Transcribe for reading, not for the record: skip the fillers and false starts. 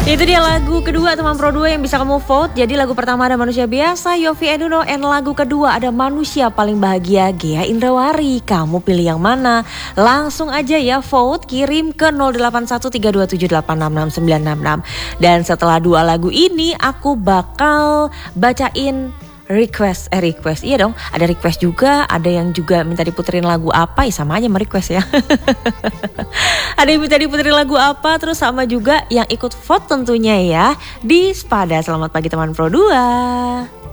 Itu dia lagu kedua teman Pro 2 yang bisa kamu vote. Jadi lagu pertama ada Manusia Biasa, Yovie and Nuno. And lagu kedua ada Manusia Paling Bahagia, Ghea Indrawari. Kamu pilih yang mana? Langsung aja ya vote, kirim ke 081327866966. Dan setelah dua lagu ini aku bakal bacain request. Iya dong, ada request juga, ada yang juga minta diputerin lagu apa, ya sama aja sama request ya. Ada yang minta diputerin lagu apa, terus sama juga yang ikut vote tentunya ya di Spada. Selamat pagi teman Pro 2.